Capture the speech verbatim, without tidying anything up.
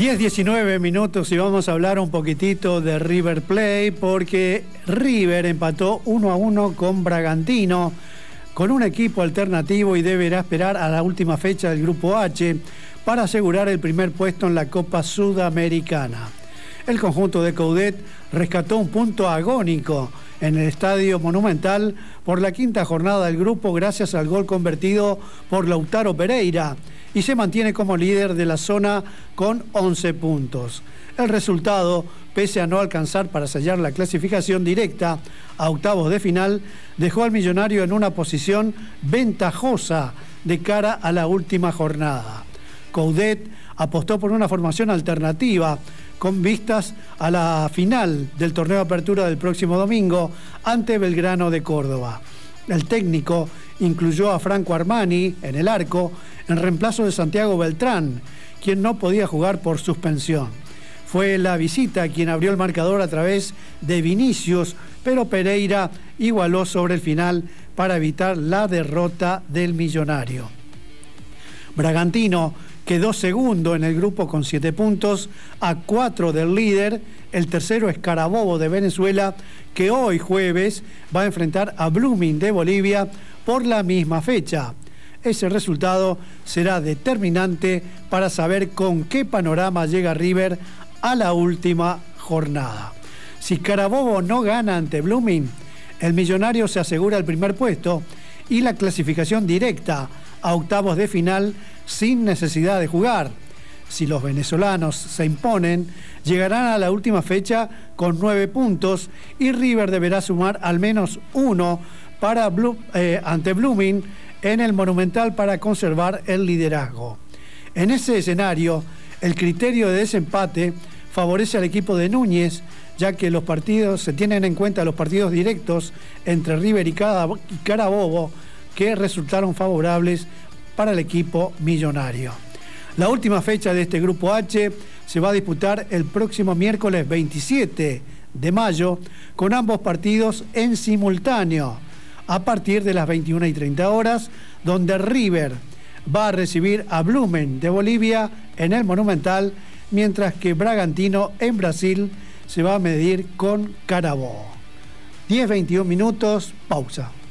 diez diecinueve minutos y vamos a hablar un poquitito de River Plate, porque River empató uno a uno con Bragantino, con un equipo alternativo, y deberá esperar a la última fecha del Grupo H para asegurar el primer puesto en la Copa Sudamericana. El conjunto de Coudet rescató un punto agónico en el Estadio Monumental por la quinta jornada del grupo gracias al gol convertido por Lautaro Pereira, y se mantiene como líder de la zona con once puntos. El resultado, pese a no alcanzar para sellar la clasificación directa a octavos de final, dejó al Millonario en una posición ventajosa de cara a la última jornada. Coudet apostó por una formación alternativa con vistas a la final del torneo de apertura del próximo domingo ante Belgrano de Córdoba. El técnico incluyó a Franco Armani en el arco en reemplazo de Santiago Beltrán, quien no podía jugar por suspensión. Fue la visita quien abrió el marcador a través de Vinicius, pero Pereira igualó sobre el final para evitar la derrota del Millonario. Bragantino quedó segundo en el grupo con siete puntos, a cuatro del líder. El tercero es Carabobo de Venezuela, que hoy jueves va a enfrentar a Blooming de Bolivia por la misma fecha. Ese resultado será determinante para saber con qué panorama llega River a la última jornada. Si Carabobo no gana ante Blooming, el Millonario se asegura el primer puesto y la clasificación directa a octavos de final sin necesidad de jugar. Si los venezolanos se imponen, llegarán a la última fecha con nueve puntos y River deberá sumar al menos uno para Blue, eh, ante Blooming en el Monumental para conservar el liderazgo. En ese escenario, el criterio de desempate favorece al equipo de Núñez, ya que los partidos se tienen en cuenta los partidos directos entre River y Carabobo, que resultaron favorables para el equipo millonario. La última fecha de este Grupo H se va a disputar el próximo miércoles veintisiete de mayo, con ambos partidos en simultáneo, a partir de las veintiuna y treinta horas, donde River va a recibir a Blooming de Bolivia en el Monumental, mientras que Bragantino en Brasil se va a medir con Carabobo. diez veintiún minutos, pausa.